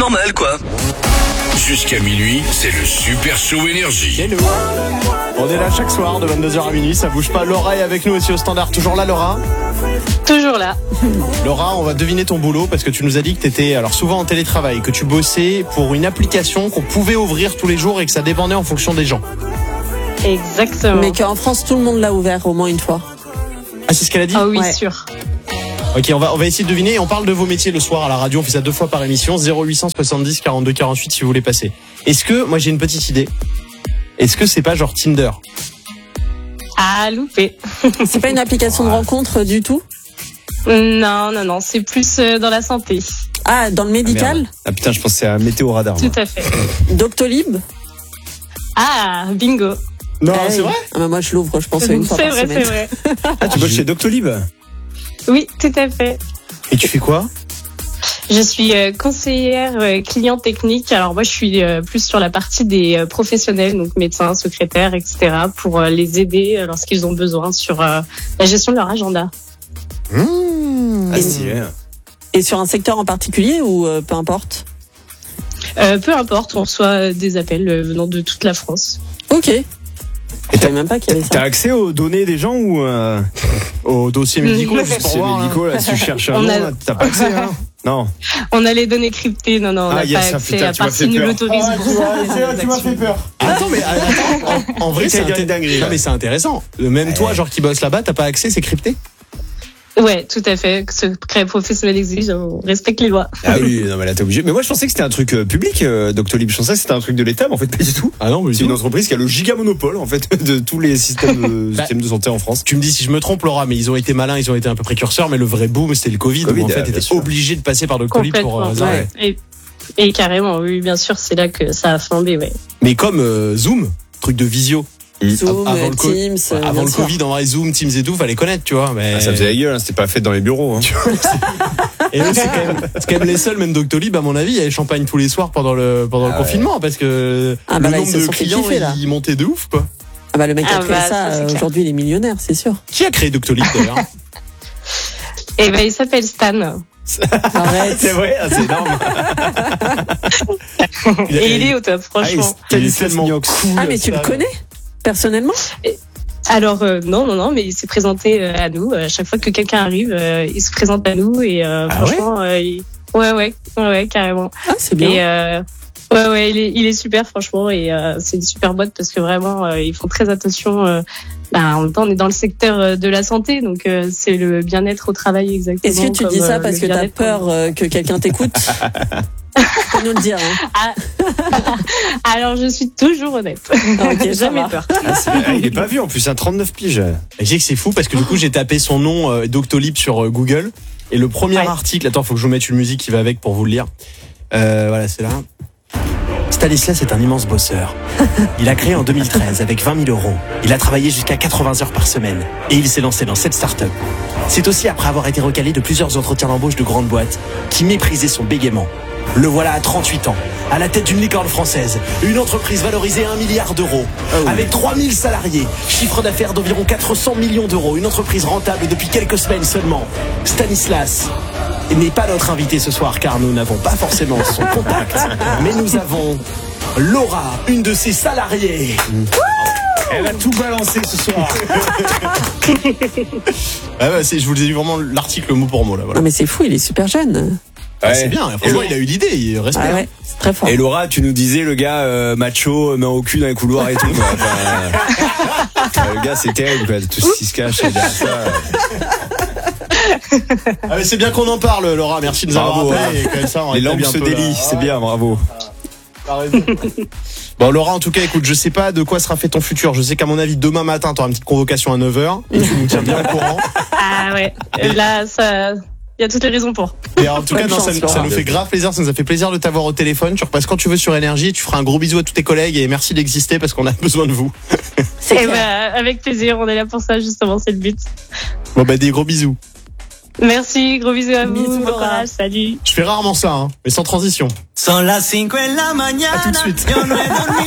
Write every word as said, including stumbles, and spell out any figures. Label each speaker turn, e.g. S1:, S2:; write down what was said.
S1: normal, quoi.
S2: Jusqu'à minuit, c'est le Super Show Énergie.
S3: Hello. On est là chaque soir de vingt-deux heures à minuit, ça bouge pas. Laura est avec nous aussi au standard. Toujours là, Laura ?
S4: Toujours là.
S3: Laura, on va deviner ton boulot parce que tu nous as dit que tu étais alors souvent en télétravail, que tu bossais pour une application qu'on pouvait ouvrir tous les jours et que ça dépendait en fonction des gens.
S4: Exactement.
S5: Mais qu'en France, tout le monde l'a ouvert au moins une fois.
S3: Ah, c'est ce qu'elle a dit ?
S4: Ah oui,
S5: Ouais.
S4: sûr.
S3: Ok, on va, on va essayer de deviner et on parle de vos métiers le soir à la radio. On fait ça deux fois par émission. zéro huit cent soixante-dix quarante-deux quarante-huit si vous voulez passer. Est-ce que, moi j'ai une petite idée. Est-ce que c'est pas genre Tinder ?
S4: Ah, loupé.
S5: C'est pas une application de rencontre du tout ?
S4: Non, non, non, c'est plus euh, dans la santé.
S5: Ah, dans le médical ?
S6: Ah putain, je pensais à Météo Radar.
S4: Tout à fait.
S5: Doctolib ?
S4: Ah, bingo.
S3: Non,
S5: Ah
S3: c'est
S5: oui.
S3: vrai ?
S5: Ah bah moi je l'ouvre, je pense, une fois
S4: C'est
S5: par
S4: vrai,
S5: semaine.
S4: c'est vrai.
S6: Ah, tu bosses chez Doctolib ?
S4: Oui, tout à fait.
S3: Et tu fais quoi ?
S4: Je suis euh, conseillère euh, client technique. Alors moi, je suis euh, plus sur la partie des euh, professionnels, donc médecins, secrétaires, et cetera, pour euh, les aider euh, lorsqu'ils ont besoin sur euh, la gestion de leur agenda.
S3: Mmh.
S6: Ah, stylé.
S5: Et sur un secteur en particulier ou euh, peu importe ?
S4: Euh, peu importe, on reçoit euh, des appels euh, venant de toute la France.
S5: Ok. Je
S6: t'as-
S5: savais même pas qu'il y avait
S6: T'as
S5: ça.
S6: accès aux données des gens ou euh,
S3: Aux dossiers médicaux,
S4: Mmh.
S3: juste pour
S6: c'est
S3: voir. hein.
S6: médicaux là, si tu cherches un
S4: On
S6: nom,
S4: a-
S6: là, t'as pas accès hein Non.
S4: On a les données cryptées, non, non, on n'a
S6: Ah, yes,
S4: pas
S6: ah,
S4: accès
S6: putain,
S4: à
S6: tu m'as
S4: part
S6: fait
S4: si nous
S6: peur.
S4: l'autorisons.
S3: peur. Attends, mais attends, en, en vrai, c'est
S6: Quelqu'un
S3: inté-
S6: dit dinguerie,
S3: non,
S6: là.
S3: mais c'est intéressant. Même toi, genre qui bosse là-bas, t'as pas accès, c'est crypté ?
S4: Ouais, tout à fait. Secret professionnel exige, on respecte les lois.
S6: Ah oui, non mais là t'es obligé. Mais moi je pensais que c'était un truc euh, public, euh, Doctolib. Je pensais que c'était un truc de l'État, mais en fait pas du tout.
S3: Ah non, mais
S6: C'est une entreprise qui a le giga monopole en fait de tous les systèmes de,
S3: Bah,
S6: systèmes de santé en France.
S3: Tu me dis si je me trompe, Laura, mais ils ont été malins, ils ont été un peu précurseurs, mais le vrai boom, c'était le Covid.
S6: Covid,
S3: où en fait,
S6: euh, bien
S3: t'étais
S6: sûr.
S3: obligé de passer par Doctolib pour.
S4: Complètement.
S3: euh,
S4: ouais. Et, et carrément, oui, bien sûr, c'est là que ça a flambé, ouais.
S3: Mais comme euh, Zoom, truc de visio.
S5: Zoom,
S3: Avant le co-
S5: Teams,
S3: Ouais, avant
S5: bien
S3: le
S5: sûr.
S3: Covid, en vrai, Zoom, Teams et tout, fallait connaître, tu vois. Mais
S6: Ah, ça faisait la gueule, hein, c'était pas fait dans les bureaux. Hein.
S3: Et eux, c'est quand même, c'est quand même les seuls, même Doctolib, à mon avis, il y avait champagne tous les soirs pendant le pendant
S6: Ah
S3: le
S6: ouais.
S3: confinement, parce que
S5: Ah
S3: le
S5: bah là, ils
S3: nombre
S5: se
S3: de
S5: sont fait
S3: clients,
S5: kiffer, là.
S3: il montait de ouf, quoi.
S5: Ah bah le mec
S4: Ah
S5: a créé
S4: bah,
S5: ça,
S4: ça, c'est
S5: euh,
S4: clair.
S5: aujourd'hui il est millionnaire, c'est sûr.
S3: Qui a créé Doctolib d'ailleurs?
S4: Et ben, il s'appelle Stan.
S5: Arrête.
S6: C'est vrai, ah, c'est énorme.
S4: Et il est au top,
S6: Ah, il-
S4: franchement.
S3: Il est
S6: Stanislas
S3: tellement
S6: Niox.
S3: cool.
S5: Ah mais tu le
S3: Stan.
S5: connais personnellement ?
S4: Alors, euh, non, non, non, mais il s'est présenté euh, à nous. À chaque fois que quelqu'un arrive, euh, il se présente à nous et euh,
S3: Ah ouais
S4: franchement, euh, il- ouais, ouais, ouais, ouais, carrément.
S5: Ah c'est bien.
S4: Et euh, ouais, ouais, il est, il est super, franchement, et euh, c'est une super boîte parce que vraiment, euh, ils font très attention. Euh, bah, en même temps, on est dans le secteur euh, de la santé, donc euh, c'est le bien-être au travail exactement.
S5: Est-ce que tu
S4: comme,
S5: dis ça
S4: euh,
S5: parce
S4: le
S5: que t'as
S4: bien-être
S5: peur
S4: comme-
S5: euh, que quelqu'un t'écoute ? Faut nous le dire. Hein.
S4: Alors, je suis toujours honnête.
S5: Ah, ok, ça
S4: Jamais
S5: va.
S4: peur.
S6: Ah, c'est- ah, il est pas vu en plus, un trente-neuf piges.
S3: Et je sais que c'est fou parce que du coup, j'ai tapé son nom euh, Doctolib sur euh, Google et le premier
S4: Ouais.
S3: article, attends, faut que je vous mette une musique qui va avec pour vous le lire. Euh, voilà, c'est là. Stanislas est un immense bosseur. Il a créé en deux mille treize avec vingt mille euros. Il a travaillé jusqu'à quatre-vingts heures par semaine et il s'est lancé dans cette start-up. C'est aussi après avoir été recalé de plusieurs entretiens d'embauche de grandes boîtes qui méprisaient son bégaiement. Le voilà à trente-huit ans, à la tête d'une licorne française, une entreprise valorisée à un milliard d'euros, avec trois mille salariés, chiffre d'affaires d'environ quatre cents millions d'euros, une entreprise rentable depuis quelques semaines seulement. Stanislas n'est pas notre invité ce soir car nous n'avons pas forcément son contact, mais nous avons Laura, une de ses salariées.
S6: Elle a tout balancé ce soir.
S3: Ah bah, c'est, je vous ai dit vraiment l'article mot pour mot là. Voilà.
S5: Non mais c'est fou, il est super jeune.
S3: Ah, c'est bien, franchement
S6: Et-
S3: il a eu l'idée, il respecte.
S5: Ah ouais, c'est très fort.
S6: Et Laura, tu nous disais le gars euh, macho, main au cul dans les couloirs et tout. Quoi. Enfin, euh, le gars, c'est terrible, quoi. Tout ce qui se cache derrière ça.
S3: Ah mais c'est bien qu'on en parle Laura, merci de nous avoir
S6: Bravo,
S3: rappelé.
S6: hein.
S3: Et comme ça, on
S6: Les
S3: rétablit
S6: lampes
S3: un
S6: se
S3: peu la-
S6: délient, c'est
S3: Ouais,
S6: bien, bravo.
S3: t'as raison. Bon Laura, en tout cas écoute, je sais pas de quoi sera fait ton futur. Je sais qu'à mon avis demain matin t'auras une petite convocation à neuf heures et tu nous tiens bien au courant.
S4: Ah ouais, là, ça, il y a toutes les raisons pour.
S3: Et en tout cas
S5: Bonne
S3: non,
S5: chance,
S3: ça, ça
S5: Laura.
S3: nous fait grave plaisir, ça nous a fait plaisir de t'avoir au téléphone. Tu repasses quand tu veux sur Énergie, tu feras un gros bisou à tous tes collègues et merci d'exister parce qu'on a besoin de vous.
S5: C'est
S4: Eh
S5: clair.
S4: ben, avec plaisir, on est là pour ça, justement, c'est le but.
S3: Bon bah des gros bisous.
S4: Merci, gros bisous à vous,
S5: Bisous,
S4: bon
S5: Laura.
S4: courage, salut.
S3: Je fais rarement ça, hein, mais sans transition.
S1: Son las cinco en la mañana.
S3: À tout de suite.
S1: Yo no he dormido.